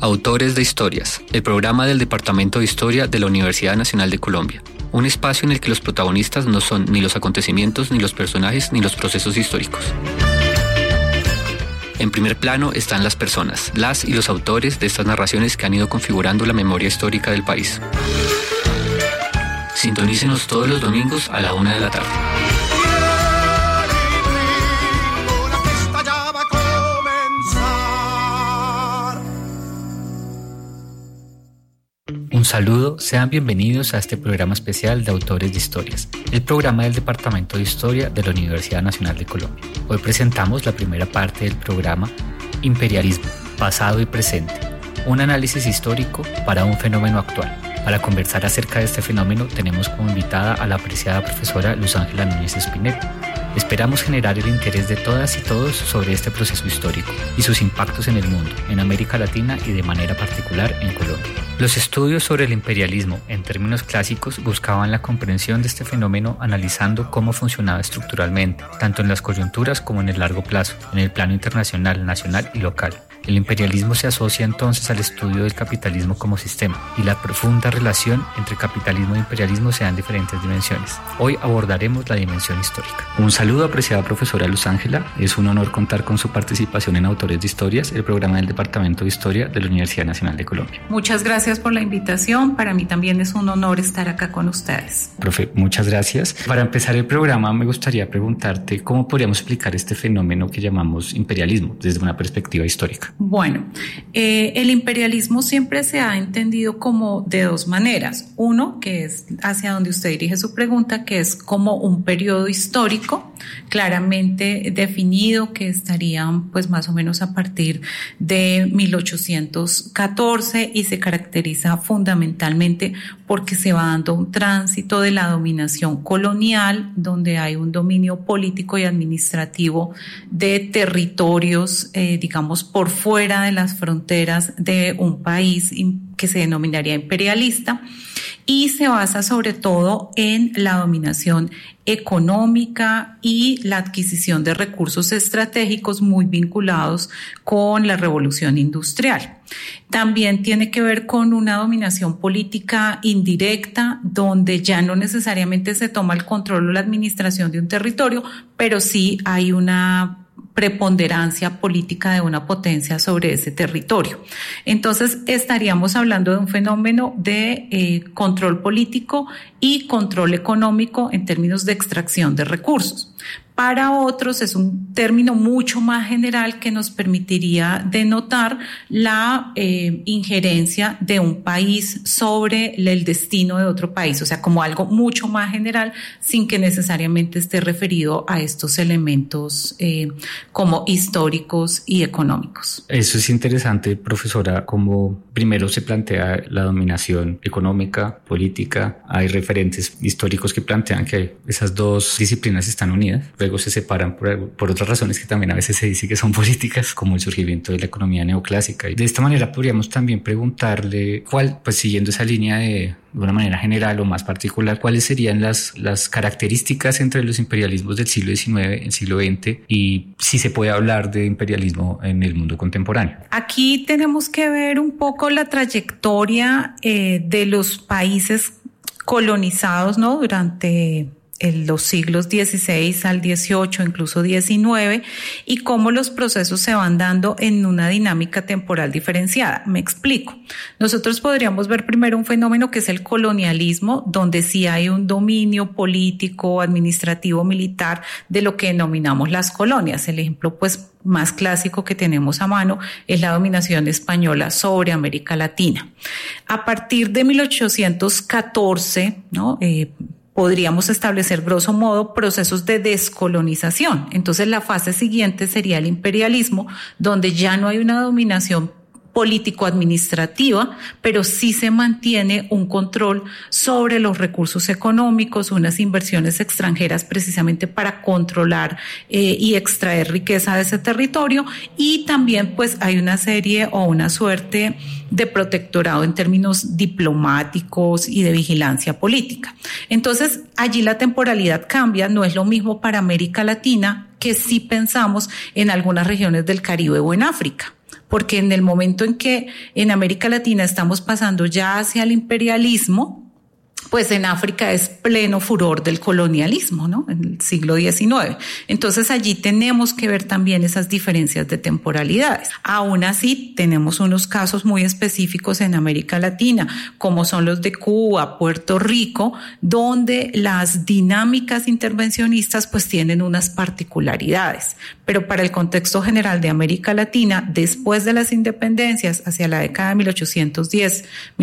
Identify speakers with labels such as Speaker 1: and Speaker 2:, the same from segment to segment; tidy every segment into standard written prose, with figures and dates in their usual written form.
Speaker 1: Autores de Historias, el programa del Departamento de Historia de la Universidad Nacional de Colombia. Un espacio en el que los protagonistas no son ni los acontecimientos, ni los personajes, ni los procesos históricos. En primer plano están las personas, las y los autores de estas narraciones que han ido configurando la memoria histórica del país. Sintonícenos todos los domingos a la 1 de la tarde. Un saludo, sean bienvenidos a este programa especial de Autores de Historias, el programa del Departamento de Historia de la Universidad Nacional de Colombia. Hoy presentamos la primera parte del programa Imperialismo, pasado y presente, un análisis histórico para un fenómeno actual. Para conversar acerca de este fenómeno tenemos como invitada a la apreciada profesora Luz Ángela Núñez Espinel. Esperamos generar el interés de todas y todos sobre este proceso histórico y sus impactos en el mundo, en América Latina y de manera particular en Colombia. Los estudios sobre el imperialismo en términos clásicos buscaban la comprensión de este fenómeno analizando cómo funcionaba estructuralmente, tanto en las coyunturas como en el largo plazo, en el plano internacional, nacional y local. El imperialismo se asocia entonces al estudio del capitalismo como sistema y la profunda relación entre capitalismo e imperialismo se da en diferentes dimensiones. Hoy abordaremos la dimensión histórica. Un saludo, apreciada profesora Luz Ángela. Es un honor contar con su participación en Autores de Historias, el programa del Departamento de Historia de la Universidad Nacional de Colombia.
Speaker 2: Muchas gracias por la invitación. Para mí también es un honor estar acá con ustedes.
Speaker 1: Profe, muchas gracias. Para empezar el programa me gustaría preguntarte cómo podríamos explicar este fenómeno que llamamos imperialismo desde una perspectiva histórica.
Speaker 2: Bueno, el imperialismo siempre se ha entendido como de dos maneras. Uno, que es hacia donde usted dirige su pregunta, que es como un periodo histórico claramente definido que estarían pues más o menos a partir de 1814 y se caracteriza fundamentalmente porque se va dando un tránsito de la dominación colonial, donde hay un dominio político y administrativo de territorios, digamos, por fuera de las fronteras de un país que se denominaría imperialista, y se basa sobre todo en la dominación económica y la adquisición de recursos estratégicos muy vinculados con la revolución industrial. También tiene que ver con una dominación política indirecta, donde ya no necesariamente se toma el control o la administración de un territorio, pero sí hay una preponderancia política de una potencia sobre ese territorio. Entonces estaríamos hablando de un fenómeno de control político y control económico en términos de extracción de recursos. Para otros es un término mucho más general que nos permitiría denotar la injerencia de un país sobre el destino de otro país, o sea, como algo mucho más general sin que necesariamente esté referido a estos elementos como históricos y económicos.
Speaker 1: Eso es interesante, profesora, como primero se plantea la dominación económica, política. Hay referentes históricos que plantean que esas dos disciplinas están unidas. Luego se separan por otras razones que también a veces se dice que son políticas, como el surgimiento de la economía neoclásica. Y de esta manera podríamos también preguntarle pues siguiendo esa línea de una manera general o más particular, ¿cuáles serían las características entre los imperialismos del siglo XIX, el siglo XX, y si se puede hablar de imperialismo en el mundo contemporáneo?
Speaker 2: Aquí tenemos que ver un poco la trayectoria de los países colonizados, ¿no? Durante los siglos XVI al XVIII, incluso XIX, y cómo los procesos se van dando en una dinámica temporal diferenciada. Me explico. Nosotros podríamos ver primero un fenómeno que es el colonialismo, donde sí hay un dominio político, administrativo, militar de lo que denominamos las colonias. El ejemplo, pues, más clásico que tenemos a mano es la dominación española sobre América Latina. A partir de 1814, ¿no? Podríamos establecer, grosso modo, procesos de descolonización. Entonces, la fase siguiente sería el imperialismo, donde ya no hay una dominación político-administrativa, pero sí se mantiene un control sobre los recursos económicos, unas inversiones extranjeras precisamente para controlar y extraer riqueza de ese territorio, y también pues hay una serie o una suerte de protectorado en términos diplomáticos y de vigilancia política. Entonces, allí la temporalidad cambia, no es lo mismo para América Latina que si pensamos en algunas regiones del Caribe o en África. porque en el momento en que en América Latina estamos pasando ya hacia el imperialismo, pues en África es pleno furor del colonialismo, ¿no? En el siglo XIX. Entonces allí tenemos que ver también esas diferencias de temporalidades. Aún así, tenemos unos casos muy específicos en América Latina, como son los de Cuba, Puerto Rico, donde las dinámicas intervencionistas pues tienen unas particularidades. Pero para el contexto general de América Latina, después de las independencias, hacia la década de 1810,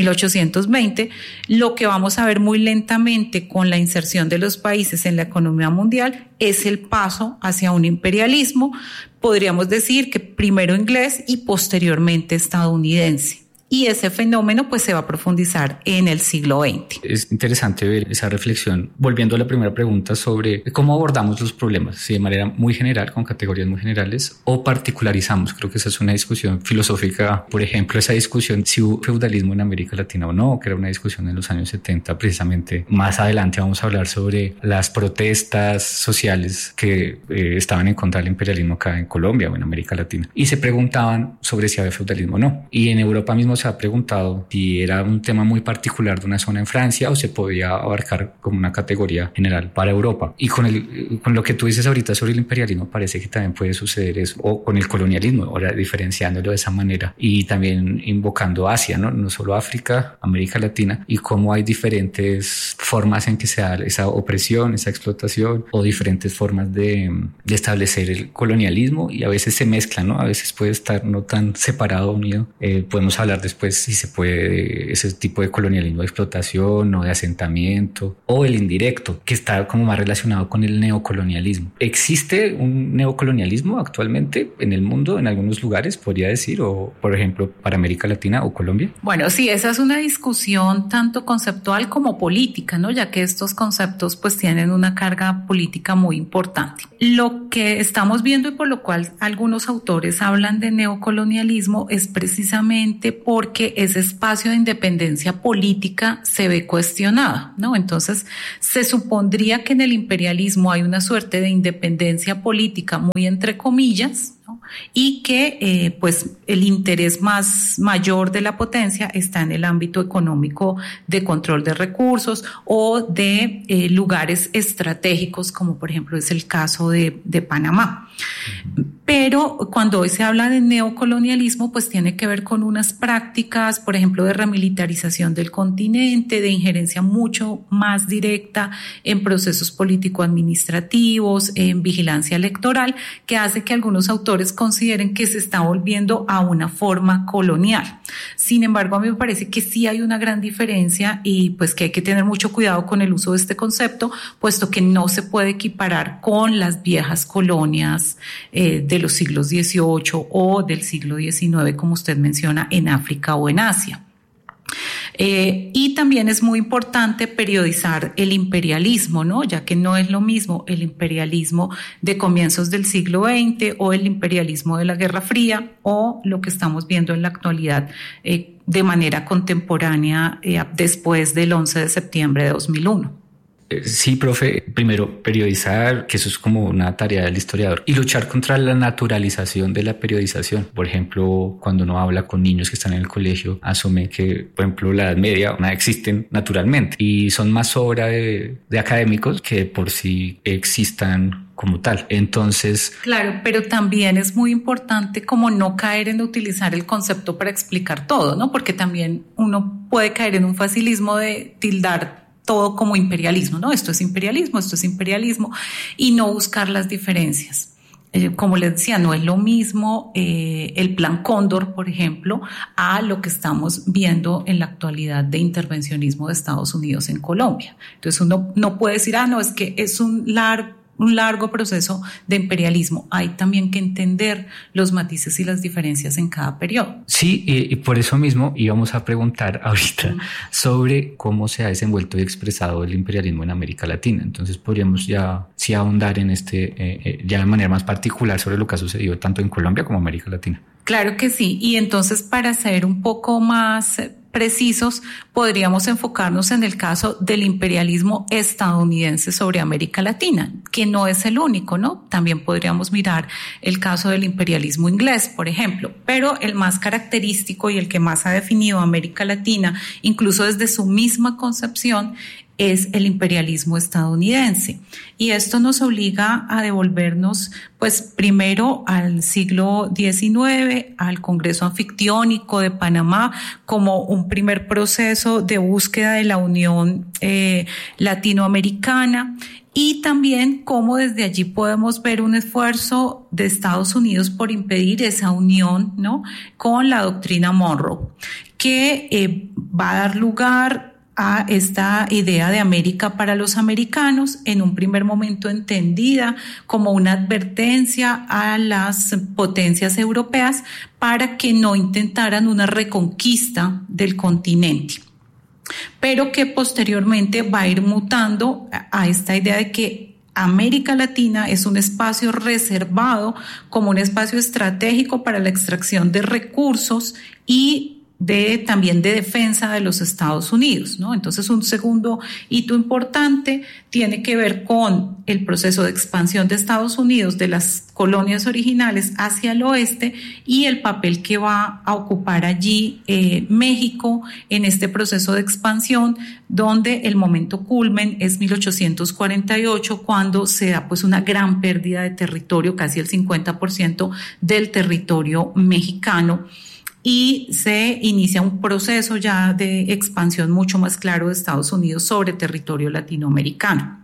Speaker 2: 1820, lo que vamos a ver muy lentamente con la inserción de los países en la economía mundial es el paso hacia un imperialismo, podríamos decir que primero inglés y posteriormente estadounidense. Y ese fenómeno pues se va a profundizar en el siglo XX.
Speaker 1: Es interesante ver esa reflexión. Volviendo a la primera pregunta sobre cómo abordamos los problemas, si de manera muy general, con categorías muy generales, o particularizamos. Creo que esa es una discusión filosófica. Por ejemplo, esa discusión si hubo feudalismo en América Latina o no, que era una discusión en los años 70 precisamente. Más adelante vamos a hablar sobre las protestas sociales que estaban en contra del imperialismo acá en Colombia o en América Latina. Y se preguntaban sobre si había feudalismo o no. Y en Europa mismo se ha preguntado si era un tema muy particular de una zona en Francia o se podía abarcar como una categoría general para Europa. Y con lo que tú dices ahorita sobre el imperialismo parece que también puede suceder eso, o con el colonialismo, ahora diferenciándolo de esa manera y también invocando Asia, no solo África, América Latina, y cómo hay diferentes formas en que se da esa opresión, esa explotación, o diferentes formas de establecer el colonialismo, y a veces se mezclan, ¿no? A veces puede estar no tan separado, unido. Podemos hablar después si se puede ese tipo de colonialismo de explotación o de asentamiento, o el indirecto, que está como más relacionado con el neocolonialismo. ¿Existe un neocolonialismo actualmente en el mundo, en algunos lugares, podría decir, o por ejemplo para América Latina o Colombia?
Speaker 2: Bueno, sí, esa es una discusión tanto conceptual como política, ¿no? Ya que estos conceptos pues tienen una carga política muy importante. Lo que estamos viendo y por lo cual algunos autores hablan de neocolonialismo es precisamente porque ese espacio de independencia política se ve cuestionado, ¿no? Entonces, se supondría que en el imperialismo hay una suerte de independencia política muy entre comillas, ¿no? Y que pues el interés más mayor de la potencia está en el ámbito económico de control de recursos o de lugares estratégicos, como por ejemplo es el caso de Panamá. Pero cuando hoy se habla de neocolonialismo, pues tiene que ver con unas prácticas, por ejemplo, de remilitarización del continente, de injerencia mucho más directa en procesos político-administrativos, en vigilancia electoral, que hace que algunos autores consideren que se está volviendo a una forma colonial. Sin embargo, a mí me parece que sí hay una gran diferencia y pues que hay que tener mucho cuidado con el uso de este concepto, puesto que no se puede equiparar con las viejas colonias de los siglos XVIII o del siglo XIX, como usted menciona, en África o en Asia. Y también es muy importante periodizar el imperialismo, ¿no? Ya que no es lo mismo el imperialismo de comienzos del siglo XX o el imperialismo de la Guerra Fría o lo que estamos viendo en la actualidad de manera contemporánea después del 11 de septiembre de 2001.
Speaker 1: Sí, profe, primero periodizar, que eso es como una tarea del historiador, y luchar contra la naturalización de la periodización. Por ejemplo, cuando uno habla con niños que están en el colegio, asume que, por ejemplo, la Edad Media existen naturalmente y son más obra de académicos que por sí existan como tal. Entonces,
Speaker 2: claro, pero también es muy importante como no caer en utilizar el concepto para explicar todo, ¿no? Porque también uno puede caer en un facilismo de tildar todo como imperialismo, ¿no? Esto es imperialismo, y no buscar las diferencias. Como les decía, no es lo mismo el Plan Cóndor, por ejemplo, a lo que estamos viendo en la actualidad de intervencionismo de Estados Unidos en Colombia. Entonces uno no puede decir, no, es que es un largo proceso de imperialismo. Hay también que entender los matices y las diferencias en cada periodo.
Speaker 1: Sí, y por eso mismo íbamos a preguntar ahorita sobre cómo se ha desenvuelto y expresado el imperialismo en América Latina. Entonces podríamos ya sí ahondar en ya de manera más particular sobre lo que ha sucedido tanto en Colombia como en América Latina.
Speaker 2: Claro que sí, y entonces para ser un poco más precisos, podríamos enfocarnos en el caso del imperialismo estadounidense sobre América Latina, que no es el único, ¿no? También podríamos mirar el caso del imperialismo inglés, por ejemplo, pero el más característico y el que más ha definido América Latina, incluso desde su misma concepción, es el imperialismo estadounidense. Y esto nos obliga a devolvernos, pues, primero al siglo XIX, al Congreso Anfictiónico de Panamá, como un primer proceso de búsqueda de la unión latinoamericana, y también cómo desde allí podemos ver un esfuerzo de Estados Unidos por impedir esa unión, ¿no?, con la doctrina Monroe, que va a dar lugar a esta idea de América para los americanos, en un primer momento entendida como una advertencia a las potencias europeas para que no intentaran una reconquista del continente, pero que posteriormente va a ir mutando a esta idea de que América Latina es un espacio reservado como un espacio estratégico para la extracción de recursos y también de defensa de los Estados Unidos, ¿no? Entonces, un segundo hito importante tiene que ver con el proceso de expansión de Estados Unidos de las colonias originales hacia el oeste y el papel que va a ocupar allí México en este proceso de expansión, donde el momento culmen es 1848, cuando se da pues una gran pérdida de territorio, casi el 50% del territorio mexicano, y se inicia un proceso ya de expansión mucho más claro de Estados Unidos sobre territorio latinoamericano.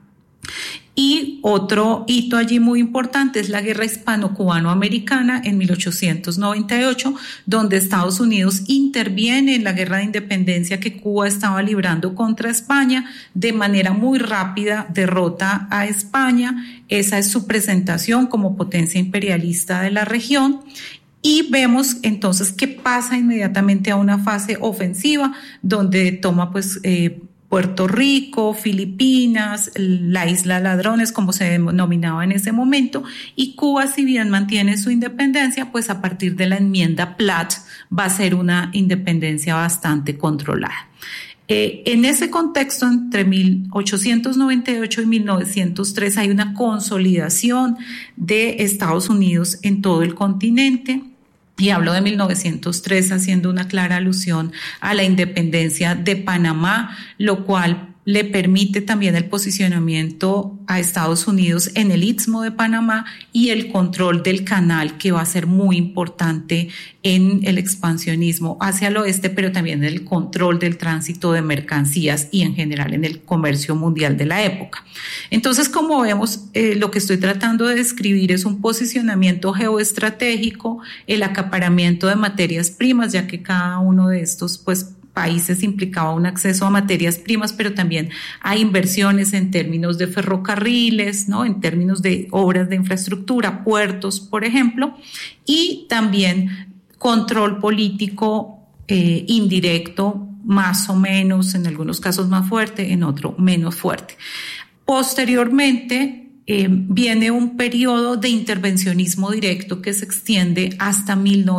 Speaker 2: Y otro hito allí muy importante es la Guerra Hispano-Cubano-Americana en 1898, donde Estados Unidos interviene en la guerra de independencia que Cuba estaba librando contra España. De manera muy rápida derrota a España. Esa es su presentación como potencia imperialista de la región. Y vemos entonces que pasa inmediatamente a una fase ofensiva donde toma pues Puerto Rico, Filipinas, la Isla Ladrones, como se denominaba en ese momento, y Cuba, si bien mantiene su independencia, pues a partir de la enmienda Platt va a ser una independencia bastante controlada. En ese contexto, entre 1898 y 1903, hay una consolidación de Estados Unidos en todo el continente. Y hablo de 1903 haciendo una clara alusión a la independencia de Panamá, lo cual le permite también el posicionamiento a Estados Unidos en el Istmo de Panamá y el control del canal, que va a ser muy importante en el expansionismo hacia el oeste, pero también en el control del tránsito de mercancías y en general en el comercio mundial de la época. Entonces, como vemos, lo que estoy tratando de describir es un posicionamiento geoestratégico, el acaparamiento de materias primas, ya que cada uno de estos países implicaba un acceso a materias primas, pero también a inversiones en términos de ferrocarriles, ¿no?, en términos de obras de infraestructura, puertos, por ejemplo, y también control político indirecto, más o menos, en algunos casos más fuerte, en otro menos fuerte. Posteriormente, viene un periodo de intervencionismo directo que se extiende hasta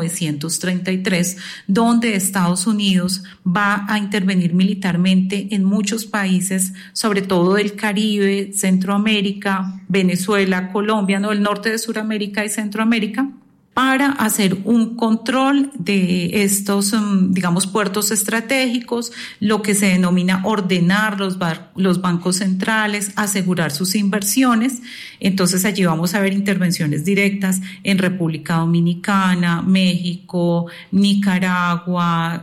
Speaker 2: 1933, donde Estados Unidos va a intervenir militarmente en muchos países, sobre todo del Caribe, Centroamérica, Venezuela, Colombia, ¿no?, el norte de Sudamérica y Centroamérica, para hacer un control de estos, digamos, puertos estratégicos, lo que se denomina ordenar los bancos centrales, asegurar sus inversiones. Entonces allí vamos a ver intervenciones directas en República Dominicana, México, Nicaragua,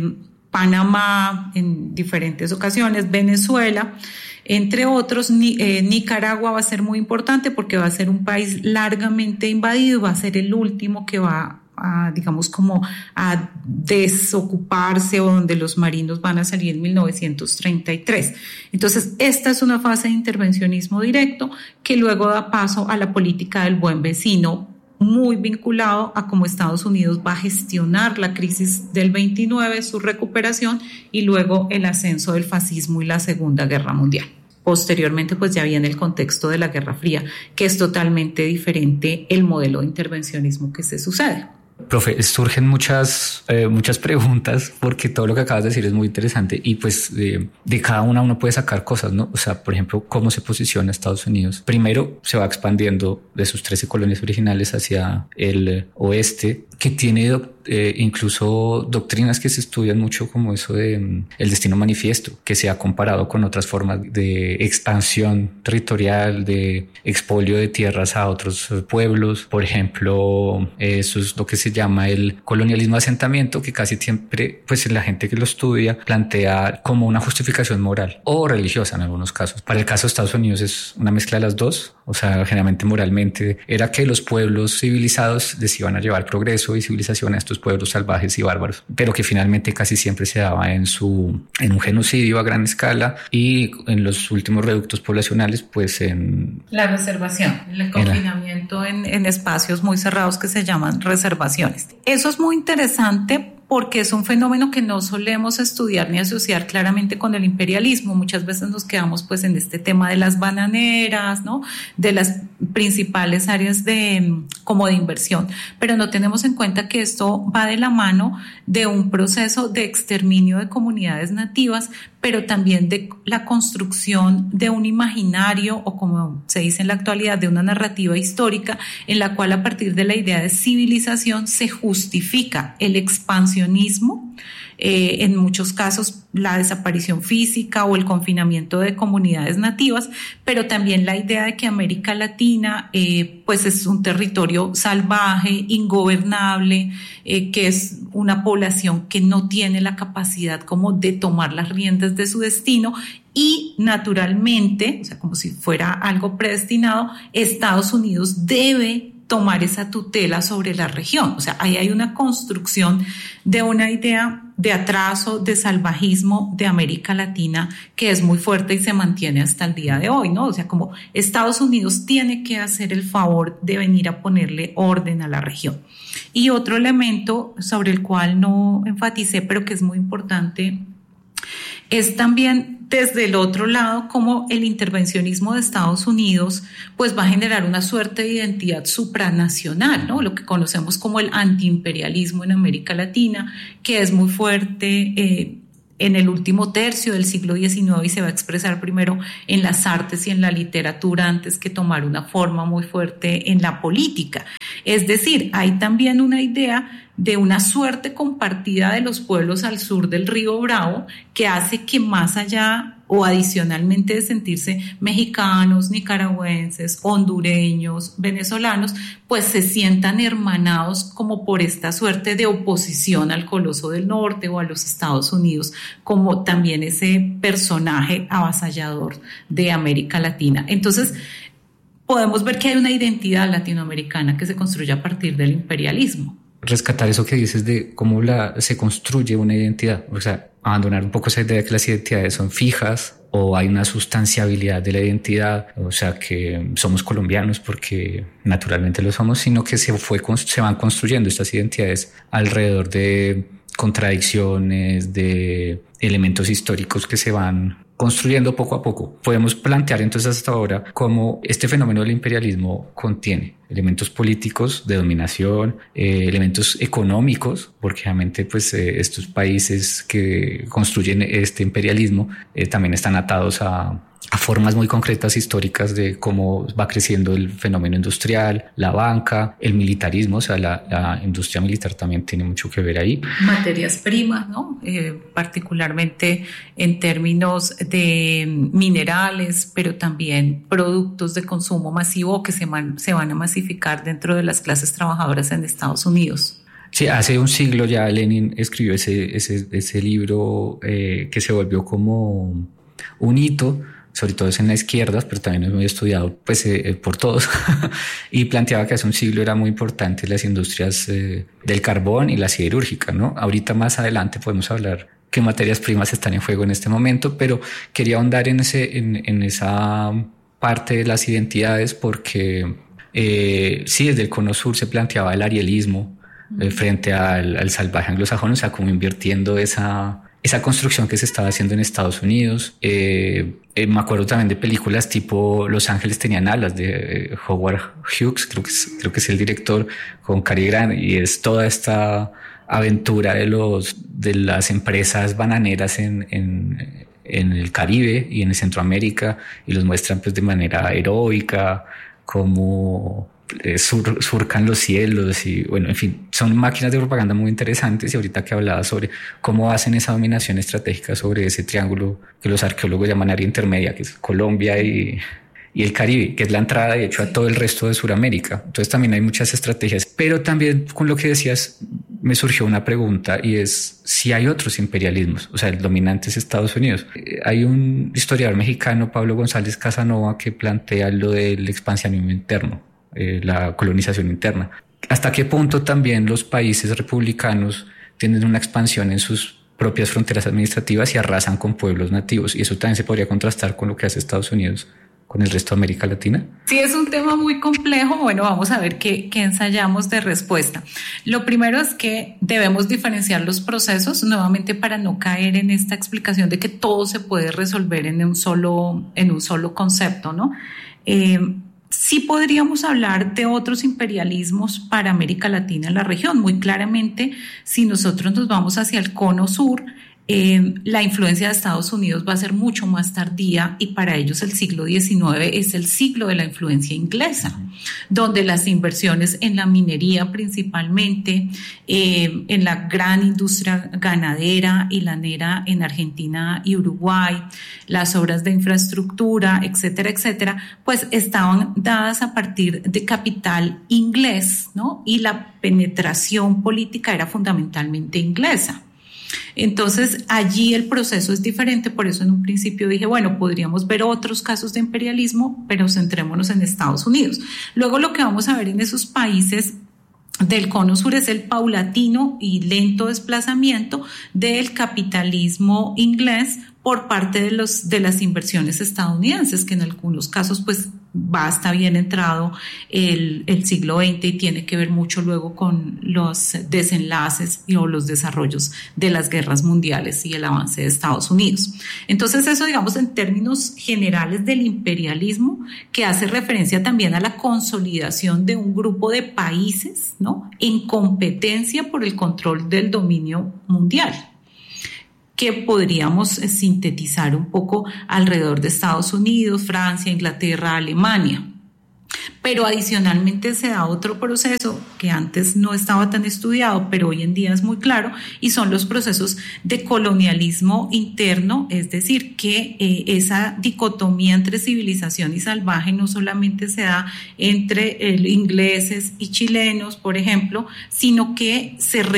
Speaker 2: Panamá, en diferentes ocasiones, Venezuela. Entre otros, Nicaragua va a ser muy importante porque va a ser un país largamente invadido, va a ser el último que va a, digamos, como a desocuparse, o donde los marinos van a salir en 1933. Entonces, esta es una fase de intervencionismo directo que luego da paso a la política del buen vecino, muy vinculado a cómo Estados Unidos va a gestionar la crisis del 29, su recuperación y luego el ascenso del fascismo y la Segunda Guerra Mundial. Posteriormente, pues ya viene el contexto de la Guerra Fría, que es totalmente diferente el modelo de intervencionismo que se sucede.
Speaker 1: Profe, surgen muchas preguntas porque todo lo que acabas de decir es muy interesante y pues de cada una uno puede sacar cosas, ¿no? O sea, por ejemplo, cómo se posiciona Estados Unidos. Primero, se va expandiendo de sus 13 colonias originales hacia el oeste, que tiene incluso doctrinas que se estudian mucho, como eso de el destino manifiesto, que se ha comparado con otras formas de expansión territorial, de expolio de tierras a otros pueblos. Por ejemplo, eso es lo que se llama el colonialismo de asentamiento, que casi siempre, pues la gente que lo estudia plantea como una justificación moral o religiosa en algunos casos. Para el caso de Estados Unidos es una mezcla de las dos. O sea, generalmente moralmente era que los pueblos civilizados les iban a llevar progreso y civilización a estos pueblos salvajes y bárbaros, pero que finalmente casi siempre se daba en un genocidio a gran escala y en los últimos reductos poblacionales, pues en
Speaker 2: la reservación, el confinamiento en espacios muy cerrados que se llaman reservaciones. Eso es muy interesante porque es un fenómeno que no solemos estudiar ni asociar claramente con el imperialismo. Muchas veces nos quedamos pues en este tema de las bananeras, ¿no? De las principales áreas como de inversión, pero no tenemos en cuenta que esto va de la mano de un proceso de exterminio de comunidades nativas, pero también de la construcción de un imaginario, o como se dice en la actualidad, de una narrativa histórica en la cual a partir de la idea de civilización se justifica el expansionismo, en muchos casos la desaparición física o el confinamiento de comunidades nativas, pero también la idea de que América Latina pues es un territorio salvaje, ingobernable, que es una población que no tiene la capacidad como de tomar las riendas de su destino. Y naturalmente, o sea, como si fuera algo predestinado, Estados Unidos debe tomar esa tutela sobre la región. O sea, ahí hay una construcción de una idea de atraso, de salvajismo de América Latina que es muy fuerte y se mantiene hasta el día de hoy, ¿no? O sea, como Estados Unidos tiene que hacer el favor de venir a ponerle orden a la región. Y otro elemento sobre el cual no enfaticé, pero que es muy importante, es también desde el otro lado cómo el intervencionismo de Estados Unidos pues va a generar una suerte de identidad supranacional, ¿no? Lo que conocemos como el antiimperialismo en América Latina, que es muy fuerte en el último tercio del siglo XIX y se va a expresar primero en las artes y en la literatura antes que tomar una forma muy fuerte en la política. Es decir, hay también una idea de una suerte compartida de los pueblos al sur del río Bravo que hace que más allá o adicionalmente de sentirse mexicanos, nicaragüenses, hondureños, venezolanos, pues se sientan hermanados como por esta suerte de oposición al Coloso del Norte o a los Estados Unidos, como también ese personaje avasallador de América Latina. Entonces, podemos ver que hay una identidad latinoamericana que se construye a partir del imperialismo.
Speaker 1: Rescatar eso que dices de cómo se construye una identidad, o sea, abandonar un poco esa idea de que las identidades son fijas o hay una sustanciabilidad de la identidad, o sea, que somos colombianos porque naturalmente lo somos, sino que se van construyendo estas identidades alrededor de contradicciones, de elementos históricos que se van construyendo poco a poco. Podemos plantear entonces hasta ahora cómo este fenómeno del imperialismo contiene elementos políticos de dominación, elementos económicos, porque realmente pues estos países que construyen este imperialismo también están atados a formas muy concretas históricas de cómo va creciendo el fenómeno industrial, la banca, el militarismo, o sea, la industria militar también tiene mucho que ver ahí.
Speaker 2: Materias primas, ¿no? Particularmente en términos de minerales, pero también productos de consumo masivo que se van a masificar dentro de las clases trabajadoras en Estados Unidos.
Speaker 1: Sí, hace un siglo ya Lenin escribió ese libro que se volvió como un hito, sobre todo es en la izquierda, pero también es muy estudiado pues, por todos, y planteaba que hace un siglo era muy importante las industrias del carbón y la siderúrgica, ¿no? Ahorita más adelante podemos hablar qué materias primas están en juego en este momento, pero quería ahondar en esa parte de las identidades porque sí, desde el Cono Sur se planteaba el arielismo frente al salvaje anglosajón, o sea, como invirtiendo esa esa construcción que se estaba haciendo en Estados Unidos. Me acuerdo también de películas tipo Los Ángeles Tenían Alas de Howard Hughes, creo que es el director, con Cary Grant, y es toda esta aventura de las empresas bananeras en el Caribe y en Centroamérica, y los muestran pues de manera heroica, como surcan los cielos, y bueno, en fin, son máquinas de propaganda muy interesantes. Y ahorita que hablaba sobre cómo hacen esa dominación estratégica sobre ese triángulo que los arqueólogos llaman área intermedia, que es Colombia y el Caribe, que es la entrada de hecho a todo el resto de Sudamérica. Entonces también hay muchas estrategias, pero también con lo que decías me surgió una pregunta, y es si hay otros imperialismos. O sea, el dominante es Estados Unidos. Hay un historiador mexicano, Pablo González Casanova, que plantea lo del expansionismo interno, la colonización interna. ¿Hasta qué punto también los países republicanos tienen una expansión en sus propias fronteras administrativas y arrasan con pueblos nativos? Y eso también se podría contrastar con lo que hace Estados Unidos con el resto de América Latina.
Speaker 2: Sí, es un tema muy complejo. Bueno, vamos a ver qué ensayamos de respuesta. Lo primero es que debemos diferenciar los procesos, nuevamente, para no caer en esta explicación de que todo se puede resolver en un solo concepto, ¿no? Sí podríamos hablar de otros imperialismos para América Latina en la región. Muy claramente, si nosotros nos vamos hacia el cono sur, la influencia de Estados Unidos va a ser mucho más tardía, y para ellos el siglo XIX es el siglo de la influencia inglesa, donde las inversiones en la minería principalmente, en la gran industria ganadera y lanera en Argentina y Uruguay, las obras de infraestructura, etcétera, etcétera, pues estaban dadas a partir de capital inglés, ¿no? Y la penetración política era fundamentalmente inglesa. Entonces allí el proceso es diferente. Por eso en un principio dije, bueno, podríamos ver otros casos de imperialismo, pero centrémonos en Estados Unidos. Luego lo que vamos a ver en esos países del cono sur es el paulatino y lento desplazamiento del capitalismo inglés por parte de las inversiones estadounidenses, que en algunos casos pues va hasta bien entrado el siglo XX y tiene que ver mucho luego con los desenlaces o los desarrollos de las guerras mundiales y el avance de Estados Unidos. Entonces eso, digamos, en términos generales del imperialismo, que hace referencia también a la consolidación de un grupo de países, ¿no?, en competencia por el control del dominio mundial, que podríamos sintetizar un poco alrededor de Estados Unidos, Francia, Inglaterra, Alemania. Pero adicionalmente se da otro proceso que antes no estaba tan estudiado, pero hoy en día es muy claro, y son los procesos de colonialismo interno, es decir, que esa dicotomía entre civilización y salvaje no solamente se da entre ingleses y chilenos, por ejemplo, sino que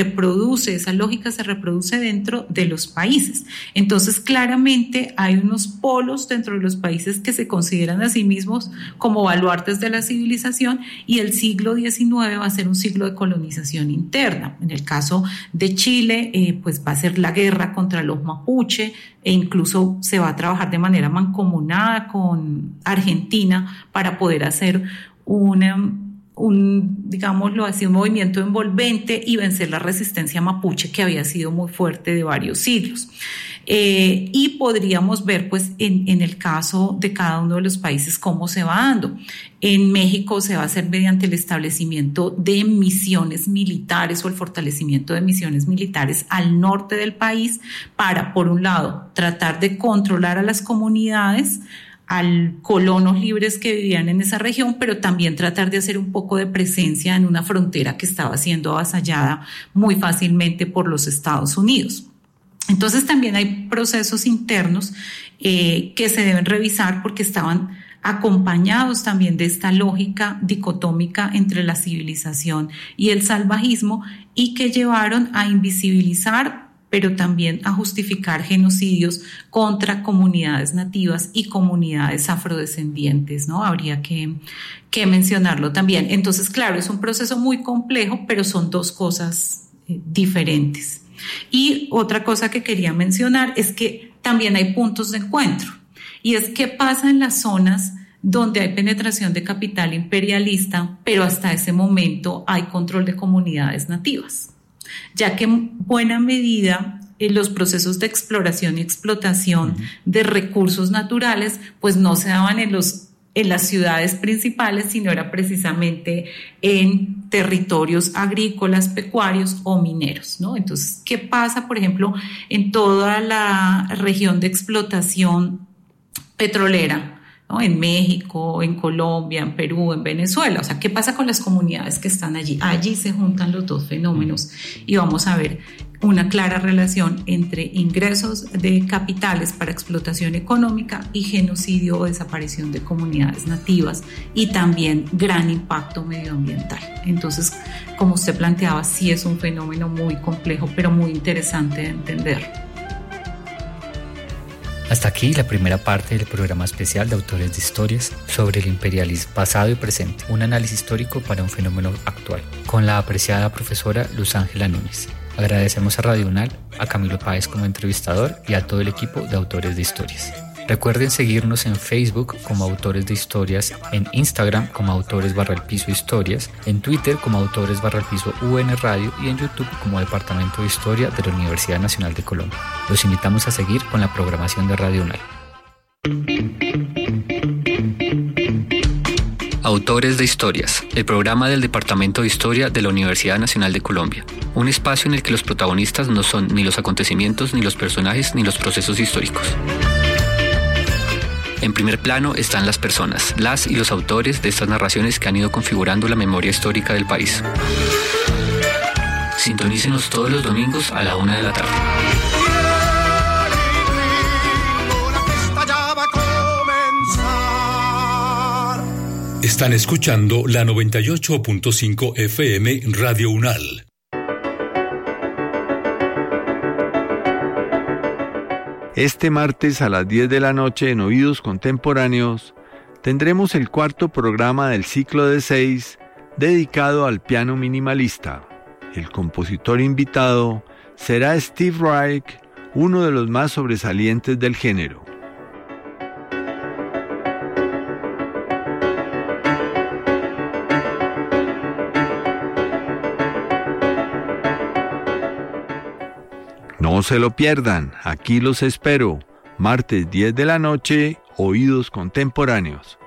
Speaker 2: esa lógica se reproduce dentro de los países. Entonces, claramente hay unos polos dentro de los países que se consideran a sí mismos como baluartes de la civilización, y el siglo XIX va a ser un siglo de colonización interna. En el caso de Chile, pues va a ser la guerra contra los mapuche, e incluso se va a trabajar de manera mancomunada con Argentina para poder hacer digámoslo así, un movimiento envolvente y vencer la resistencia mapuche, que había sido muy fuerte de varios siglos. Y podríamos ver pues en el caso de cada uno de los países cómo se va dando. En México se va a hacer mediante el establecimiento de misiones militares o el fortalecimiento de misiones militares al norte del país para, por un lado, tratar de controlar a las comunidades, a colonos libres que vivían en esa región, pero también tratar de hacer un poco de presencia en una frontera que estaba siendo avasallada muy fácilmente por los Estados Unidos. Entonces también hay procesos internos que se deben revisar, porque estaban acompañados también de esta lógica dicotómica entre la civilización y el salvajismo, y que llevaron a invisibilizar, pero también a justificar genocidios contra comunidades nativas y comunidades afrodescendientes, ¿no? Habría que mencionarlo también. Entonces, claro, es un proceso muy complejo, pero son dos cosas diferentes. Y otra cosa que quería mencionar es que también hay puntos de encuentro, y es qué pasa en las zonas donde hay penetración de capital imperialista, pero hasta ese momento hay control de comunidades nativas, ya que en buena medida los procesos de exploración y explotación de recursos naturales, pues no se daban en las ciudades principales, sino era precisamente en territorios agrícolas, pecuarios o mineros, ¿no? Entonces, ¿qué pasa, por ejemplo, en toda la región de explotación petrolera, ¿no? En México, en Colombia, en Perú, en Venezuela? O sea, ¿qué pasa con las comunidades que están allí? Allí se juntan los dos fenómenos y vamos a ver una clara relación entre ingresos de capitales para explotación económica y genocidio o desaparición de comunidades nativas, y también gran impacto medioambiental. Entonces, como usted planteaba, sí es un fenómeno muy complejo, pero muy interesante de entender.
Speaker 1: Hasta aquí la primera parte del programa especial de Autores de Historias sobre el imperialismo pasado y presente, un análisis histórico para un fenómeno actual, con la apreciada profesora Luz Ángela Núñez. Agradecemos a Radio UNAL, a Camilo Páez como entrevistador y a todo el equipo de Autores de Historias. Recuerden seguirnos en Facebook como Autores de Historias, en Instagram como Autores_Historias, en Twitter como Autores_UN Radio y en YouTube como Departamento de Historia de la Universidad Nacional de Colombia. Los invitamos a seguir con la programación de Radio UNAL. Autores de Historias, el programa del Departamento de Historia de la Universidad Nacional de Colombia. Un espacio en el que los protagonistas no son ni los acontecimientos, ni los personajes, ni los procesos históricos. En primer plano están las personas, las y los autores de estas narraciones que han ido configurando la memoria histórica del país. Sintonícenos todos los domingos a la 1:00 p.m.
Speaker 3: Están escuchando la 98.5 FM Radio UNAL.
Speaker 4: Este martes a las 10 de la noche en Oídos Contemporáneos tendremos el cuarto programa del ciclo de 6 dedicado al piano minimalista. El compositor invitado será Steve Reich, uno de los más sobresalientes del género. No se lo pierdan, aquí los espero, martes 10 de la noche, Oídos Contemporáneos.